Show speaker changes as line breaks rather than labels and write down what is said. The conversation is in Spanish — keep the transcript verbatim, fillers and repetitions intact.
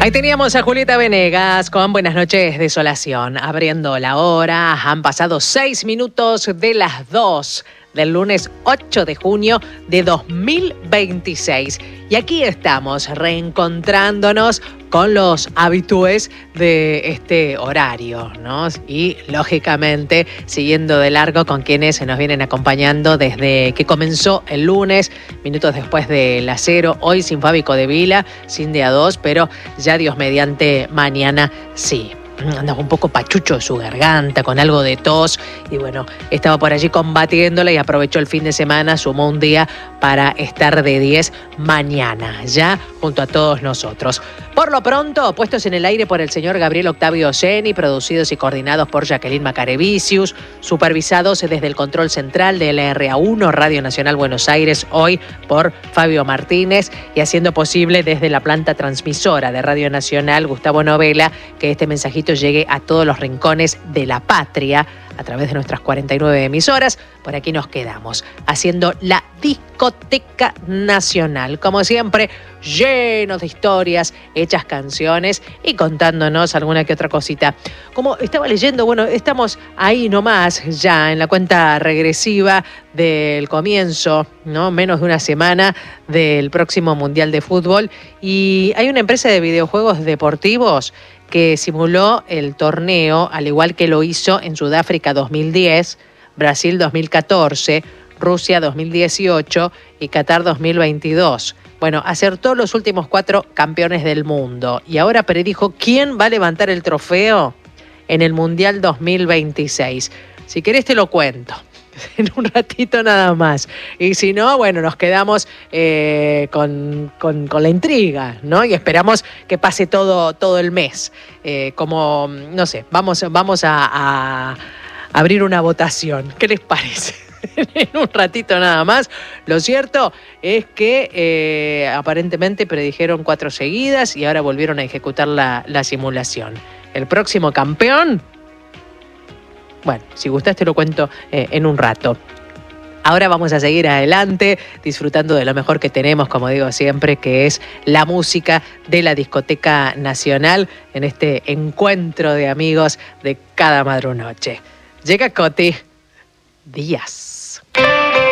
Ahí teníamos a Julieta Venegas con Buenas noches, Desolación. Abriendo la hora, han pasado seis minutos de las dos del lunes ocho de junio de dos mil veintiséis. Y aquí estamos reencontrándonos con los habitués de este horario, ¿no? Y lógicamente siguiendo de largo con quienes se nos vienen acompañando desde que comenzó el lunes, minutos después de las cero, hoy sin Fabi Codevila, sin día dos, pero ya Dios mediante mañana sí. Andaba un poco pachucho de su garganta, con algo de tos, y bueno, estaba por allí combatiéndola y aprovechó el fin de semana, sumó un día para estar de diez mañana, ya junto a todos nosotros. Por lo pronto, puestos en el aire por el señor Gabriel Octavio Seni, producidos y coordinados por Jacqueline Macarevicius, supervisados desde el control central de L R A uno, Radio Nacional Buenos Aires, hoy por Fabio Martínez, y haciendo posible desde la planta transmisora de Radio Nacional, Gustavo Novela, que este mensajito llegue a todos los rincones de la patria a través de nuestras cuarenta y nueve emisoras. Por aquí nos quedamos haciendo la discoteca nacional, como siempre, llenos de historias, hechas canciones y contándonos alguna que otra cosita. Como estaba leyendo, bueno, estamos ahí nomás ya en la cuenta regresiva del comienzo, ¿no? Menos de una semana del próximo Mundial de Fútbol, y hay una empresa de videojuegos deportivos que simuló el torneo, al igual que lo hizo en Sudáfrica dos mil diez, Brasil dos mil catorce, Rusia dos mil dieciocho y Qatar dos mil veintidós. Bueno, acertó los últimos cuatro campeones del mundo. Y ahora predijo quién va a levantar el trofeo en el Mundial dos mil veintiséis. Si querés te lo cuento en un ratito nada más. Y si no, bueno, nos quedamos eh, con, con, con la intriga, ¿no? Y esperamos que pase todo, todo el mes. Eh, como, no sé, vamos, vamos a, a abrir una votación. ¿Qué les parece? En un ratito nada más. Lo cierto es que eh, aparentemente predijeron cuatro seguidas y ahora volvieron a ejecutar la, la simulación. El próximo campeón... Bueno, si gustás te lo cuento eh, en un rato. Ahora vamos a seguir adelante, disfrutando de lo mejor que tenemos, como digo siempre, que es la música de la Discoteca Nacional en este encuentro de amigos de cada madrunoche. Llega Coti Díaz.